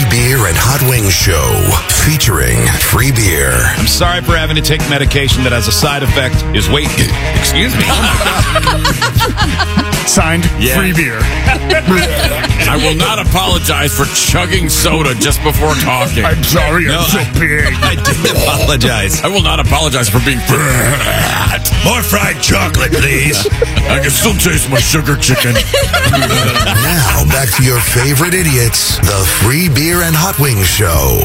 Beer and Hot Wings Show, featuring free beer. I'm sorry for having to take medication that as a side effect is weight gain. Excuse me. Signed, free beer. I will not apologize for chugging soda just before talking. I'm sorry, I'm so big. I did apologize. I will not apologize for being fat. More fried chocolate, please. I can still taste my sugar chicken. Now, back to your favorite idiots, the Free Beer and Hot Wings Show.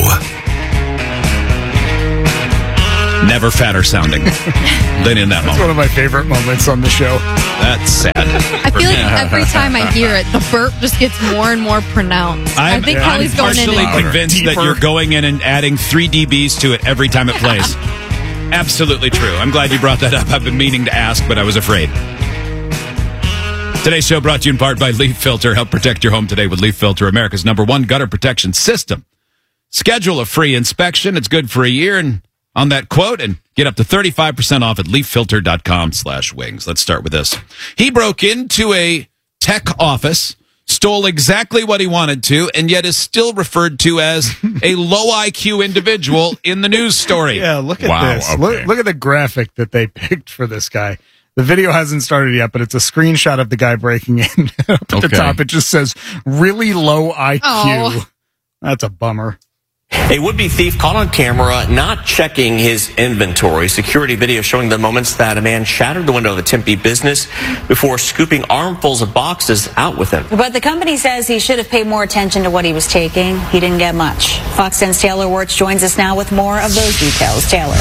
Never fatter sounding than in that It's moment. one of my favorite moments on the show. That's sad. I feel like every time I hear it, the burp just gets more and more pronounced. I think Kelly's going in partially and convinced that you're going in and adding 3 dBs to it every time it plays. Absolutely true. I'm glad you brought that up. I've been meaning to ask, but I was afraid. Today's show brought to you in part by Leaf Filter. Help protect your home today with Leaf Filter, America's #1 gutter protection system. Schedule a free inspection. It's good for a year. And on that quote, and get up to 35% off at leaffilter.com/wings. Let's start with this. He broke into a tech office, stole exactly what he wanted to, and yet is still referred to as a low IQ individual in the news story. Yeah, look at Wow, this. okay. Look at the graphic that they picked for this guy. The video hasn't started yet, but it's a screenshot of the guy breaking in. Up at the Okay. top, it just says, really low IQ. Oh. That's a bummer. A would-be thief caught on camera not checking his inventory. Security video showing the moments that a man shattered the window of a Tempe business before scooping armfuls of boxes out with him. But the company says he should have paid more attention to what he was taking. He didn't get much. Fox 10's Taylor Wirtz joins us now with more of those details. Taylor.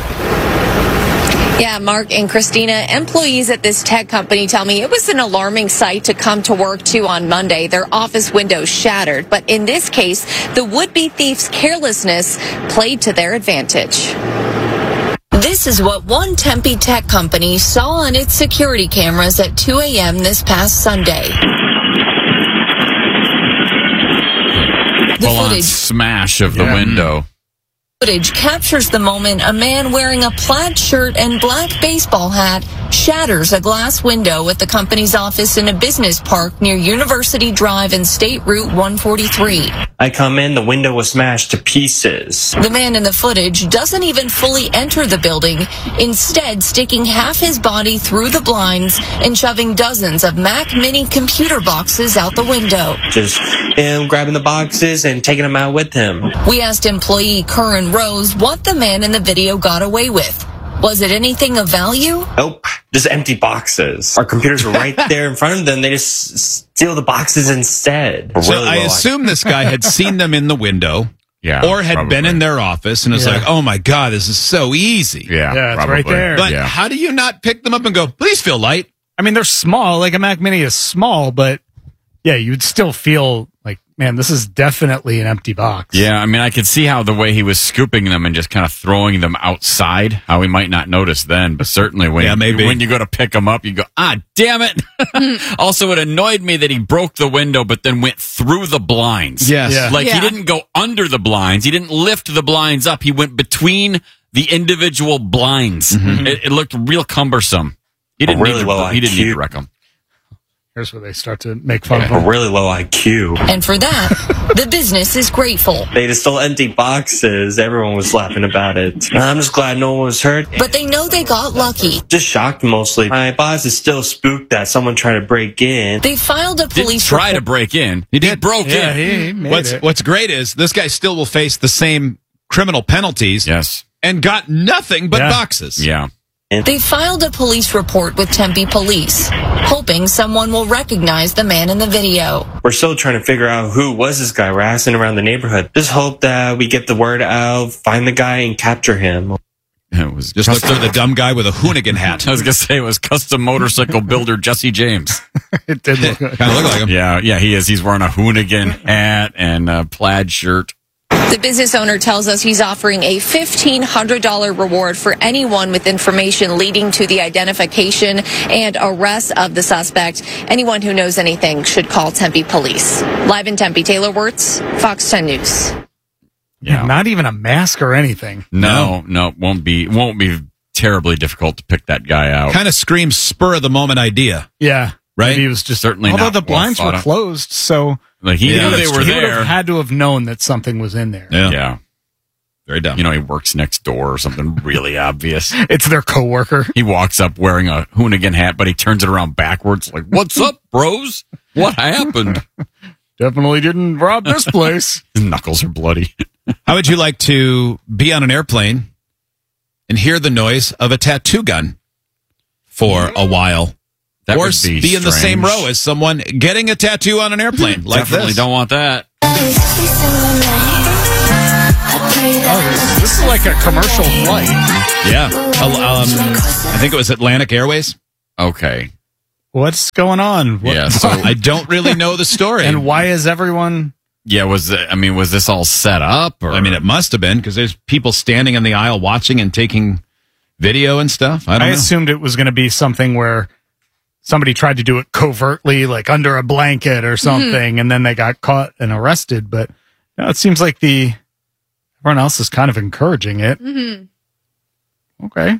Yeah, Mark and Christina, employees at this tech company tell me it was an alarming sight to come to work to on Monday. Their office windows shattered. But in this case, the would-be thief's carelessness played to their advantage. This is what one Tempe tech company saw on its security cameras at 2 a.m. this past Sunday. The Full-on footage smash of the window. Footage captures the moment a man wearing a plaid shirt and black baseball hat shatters a glass window at the company's office in a business park near University Drive and State Route 143. I come in, the window was smashed to pieces. The man in the footage doesn't even fully enter the building, instead sticking half his body through the blinds and shoving dozens of Mac Mini computer boxes out the window. Just him grabbing the boxes and taking them out with him. We asked employee Curran Rose what the man in the video got away with. Was it anything of value? Nope, just empty boxes. Our computers were right there in front of them. They just steal the boxes instead. So Really I low assume this guy had seen them in the window. Yeah, Or had probably. been in their office and was Yeah. like, oh my God, this is so easy. Yeah, Yeah, it's probably. right there. But yeah. how do you not pick them up and go, please feel light? I mean, they're small. Like a Mac Mini is small, but yeah, you'd still feel like, man, this is definitely an empty box. Yeah, I mean, I could see how the way he was scooping them and just kind of throwing them outside, how he might not notice then, but certainly when, Yeah, maybe. when you go to pick them up, you go, damn it. Also, it annoyed me that he broke the window, but then went through the blinds. Yes. Yeah. Like, he Yeah. didn't go under the blinds. He didn't lift the blinds up. He went between the individual blinds. It looked real cumbersome. He didn't, really need, low to, he didn't need to IQ. wreck them. Here's where they start to make fun of A them. really low IQ. And for that, the business is grateful. They just stole empty boxes. Everyone was laughing about it. I'm just glad no one was hurt. But they know they got lucky. Just shocked mostly. My boss is still spooked that someone tried to break in. They filed a Didn't police try to report. break in. He did. broke Yeah, in. he made it. What's great is this guy still will face the same criminal penalties Yes. and got nothing but Yeah. boxes. Yeah. They filed a police report with Tempe Police, hoping someone will recognize the man in the video. We're still trying to figure out who was this guy. We're asking around the neighborhood. Just hope that we get the word out, find the guy, and capture him. It was Just look for the dumb guy with a Hoonigan hat. I was going to say it was custom motorcycle builder Jesse James. It did look Kind of look like him. Yeah, he is. He's wearing a Hoonigan hat and a plaid shirt. The business owner tells us he's offering a $1,500 reward for anyone with information leading to the identification and arrest of the suspect. Anyone who knows anything should call Tempe Police. Live in Tempe, Taylor Wirtz, Fox 10 News. Yeah. not even a mask or anything. No, won't be terribly difficult to pick that guy out. Kind of screams spur of the moment idea. Yeah. right? Maybe he was just Certainly although not the blinds well were thought out. closed, so Like he knew they were he would there. have had to have known that something was in there. Yeah. Very dumb. You know, he works next door or something really obvious. It's their coworker. He walks up wearing a Hoonigan hat, but he turns it around backwards like, "What's up, bros? What happened?" Definitely didn't rob this place. His knuckles are bloody. How would you like to be on an airplane and hear the noise of a tattoo gun for a while? That or would be in the same strange. row as someone getting a tattoo on an airplane like Definitely this. don't want that. Oh, this is like a commercial flight. Yeah. I think it was Atlantic Airways. Okay. What's going on? What- Yeah. So I don't really know the story. and why is everyone? yeah, was this all set up? Or I mean, it must have been because there's people standing in the aisle watching and taking video and stuff. I don't I know. assumed it was going to be something where somebody tried to do it covertly, like under a blanket or something, and then they got caught and arrested. But no, it seems like everyone else is kind of encouraging it. Mm-hmm. Okay.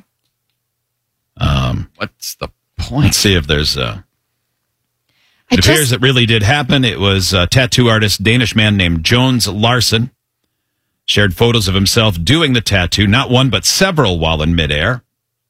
what's the point? Let's see if there's. It appears it really did happen. It was a tattoo artist, Danish man named Jones Larson, shared photos of himself doing the tattoo, not one but several, while in midair.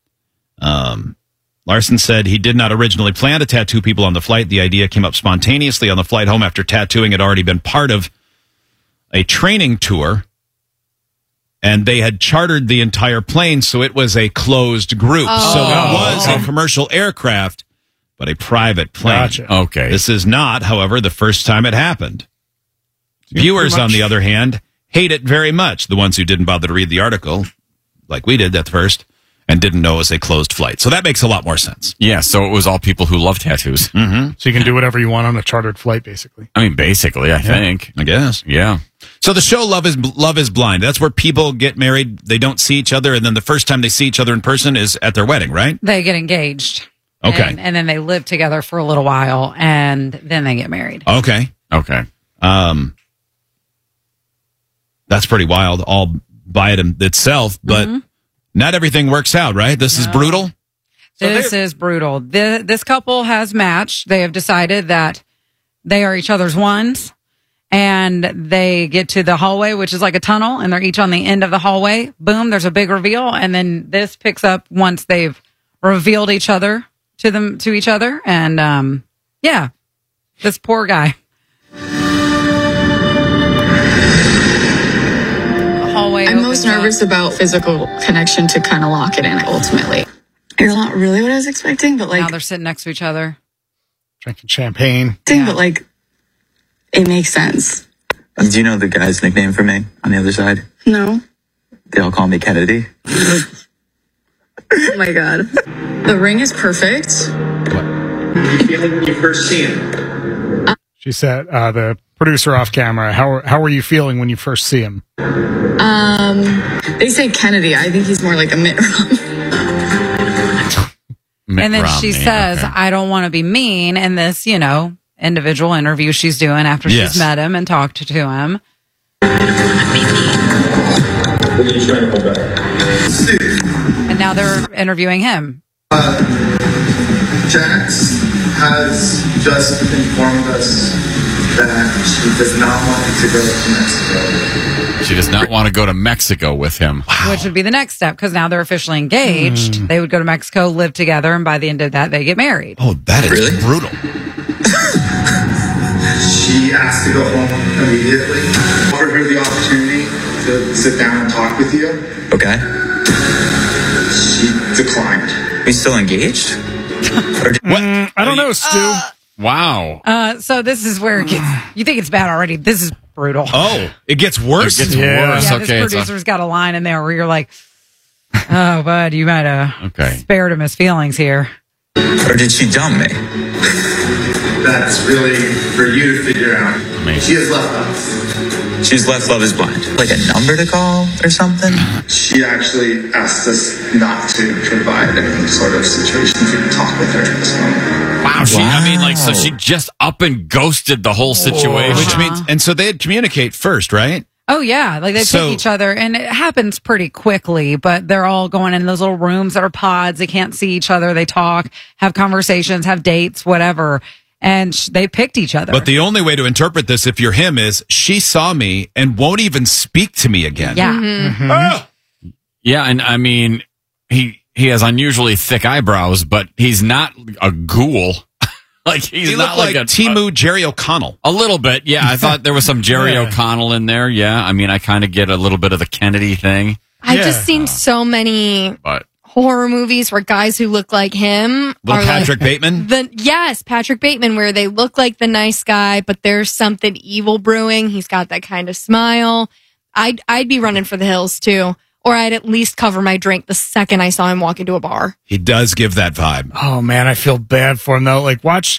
Larson said he did not originally plan to tattoo people on the flight. The idea came up spontaneously on the flight home after tattooing had already been part of a training tour, and they had chartered the entire plane, so it was a closed group. Oh. So it was a commercial aircraft, but a private plane. Gotcha. Okay. This is not, however, the first time it happened. Viewers, on the other hand, hate it very much. The ones who didn't bother to read the article, like we did at first, and didn't know it was a closed flight. So that makes a lot more sense. Yeah, so it was all people who love tattoos. Mm-hmm. So you can do whatever you want on a chartered flight, basically. I mean, basically, I think. I guess. Yeah. So the show Love is Blind. That's where people get married. They don't see each other, and then the first time they see each other in person is at their wedding, right? They get engaged. Okay. And then they live together for a little while, and then they get married. Okay. Okay. That's pretty wild, all by it itself, but not everything works out, right? This is brutal. This is brutal. This couple has matched. They have decided that they are each other's ones, and they get to the hallway, which is like a tunnel, and they're each on the end of the hallway. Boom, there's a big reveal, and then this picks up once they've revealed each other to each other, and yeah, this poor guy. I'm most nervous about physical connection to kind of lock it in ultimately. You're not really what I was expecting, but like Now they're sitting next to each other. Drinking champagne. but like it makes sense. Do you know the guy's nickname for me on the other side? No. They all call me Kennedy. Oh my god. The ring is perfect. Feeling when you first see him? She said, the producer off camera, how are you feeling when you first see him? They say Kennedy. I think he's more like a Mitt Romney. And then she says, I don't want to be mean in this, individual interview she's doing after she's met him and talked to him. And now they're interviewing him. Jax has just informed us that she does not want to go to Mexico. She does not want to go to Mexico with him. Which would be the next step, because now they're officially engaged. They would go to Mexico, live together, and by the end of that, they get married. Oh, that is brutal. She asked to go home immediately. Offered her the opportunity to sit down and talk with you. Okay. She declined. We still engaged? I don't know, Stu. Wow. So this is where it gets, you think it's bad already. This is brutal. Oh, it gets worse? It gets worse. Yeah, Okay. this producer's got a line in there where you're like, oh, bud, you might have spared him his feelings here. Or did she dump me? That's really for you to figure out. She has left us. She's left Love is Blind. Like a number to call or something? She actually asked us not to provide any sort of situation for you to talk with her at this moment. Wow. So she just up and ghosted the whole situation. Which means, and so they'd communicate first, right? Oh, yeah. Like they pick each other, and it happens pretty quickly, but they're all going in those little rooms that are pods. They can't see each other. They talk, have conversations, have dates, whatever. And they picked each other. But the only way to interpret this, if you're him, is she saw me and won't even speak to me again. Yeah. Mm-hmm. Ah! Yeah, and I mean, he has unusually thick eyebrows, but he's not a ghoul. Like he's he not looked like Timu Jerry O'Connell. A little bit, yeah. I thought there was some Jerry O'Connell in there. Yeah, I mean, I kind of get a little bit of the Kennedy thing. I've just seen so many But horror movies where guys who look like him Little are Patrick Bateman? Yes, Patrick Bateman, where they look like the nice guy, but there's something evil brewing. He's got that kind of smile. I'd be running for the hills too. Or I'd at least cover my drink the second I saw him walk into a bar. He does give that vibe. Oh man, I feel bad for him though. Like watch